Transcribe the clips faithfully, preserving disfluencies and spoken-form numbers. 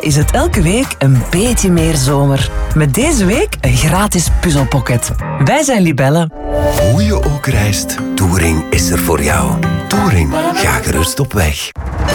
is het elke week een beetje meer zomer. Met deze week een gratis puzzelpocket. Wij zijn Libelle. Hoe je ook reist, Touring is er voor jou. Touring, ga gerust op weg.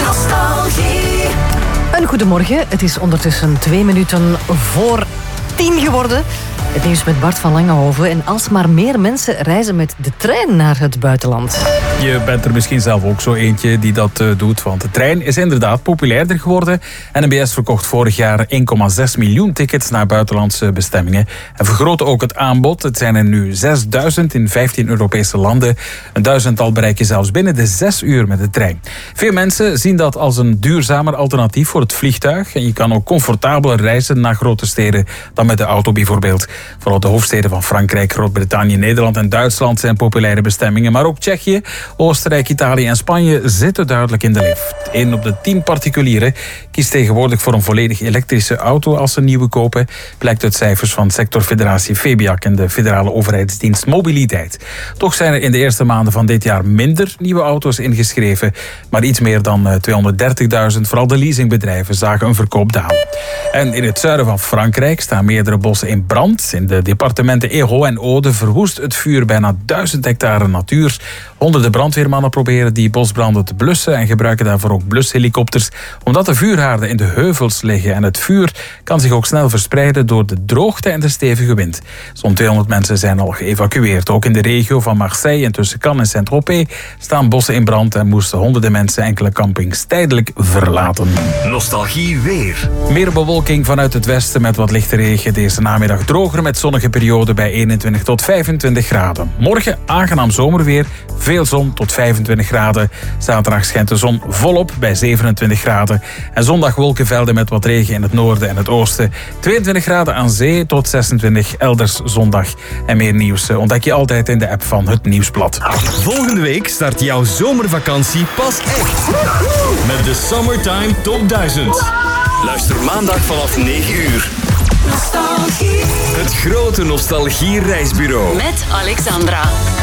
Nostalgie. Een goedemorgen. Het is ondertussen twee minuten voor tien geworden. Het nieuws met Bart van Langenhoven. En alsmaar meer mensen reizen met de trein naar het buitenland. Je bent er misschien zelf ook zo eentje die dat uh, doet. Want de trein is inderdaad populairder geworden. N M B S verkocht vorig jaar één komma zes miljoen tickets naar buitenlandse bestemmingen. En vergrootte ook het aanbod. Het zijn er nu zesduizend in vijftien Europese landen. Een duizendtal bereik je zelfs binnen de zes uur met de trein. Veel mensen zien dat als een duurzamer alternatief voor het vliegtuig. En je kan ook comfortabeler reizen naar grote steden dan met de auto bijvoorbeeld. Vooral de hoofdsteden van Frankrijk, Groot-Brittannië, Nederland en Duitsland zijn populaire bestemmingen. Maar ook Tsjechië, Oostenrijk, Italië en Spanje zitten duidelijk in de lift. één op de tien particulieren kiest tegenwoordig voor een volledig elektrische auto als ze een nieuwe kopen. Blijkt uit cijfers van sectorfederatie Febiak en de federale overheidsdienst Mobiliteit. Toch zijn er in de eerste maanden van dit jaar minder nieuwe auto's ingeschreven. Maar iets meer dan tweehonderddertigduizend, vooral de leasingbedrijven, zagen een verkoop dalen. En in het zuiden van Frankrijk staan meerdere bossen in brand. In de departementen Hérault en Aude verwoest het vuur bijna duizend hectare natuur. Honderden brandweermannen proberen die bosbranden te blussen en gebruiken daarvoor ook blushelikopters. Omdat de vuurhaarden in de heuvels liggen en het vuur kan zich ook snel verspreiden door de droogte en de stevige wind. Zo'n tweehonderd mensen zijn al geëvacueerd. Ook in de regio van Marseille en tussen Cannes en Saint-Tropez staan bossen in brand en moesten honderden mensen enkele campings tijdelijk verlaten. Nostalgie weer. Meer bewolking vanuit het westen met wat lichte regen. Deze namiddag droger met zonnige periode bij eenentwintig tot vijfentwintig graden. Morgen aangenaam zomerweer, veel zon tot vijfentwintig graden. Zaterdag schijnt de zon volop bij zevenentwintig graden. En zondag wolkenvelden met wat regen in het noorden en het oosten. tweeëntwintig graden aan zee tot zesentwintig elders zondag. En meer nieuws ontdek je altijd in de app van Het Nieuwsblad. Volgende week start jouw zomervakantie pas echt. Met de Summertime Top duizend. Luister maandag vanaf negen uur. Nostalgie. Het grote nostalgie reisbureau. Met Alexandra.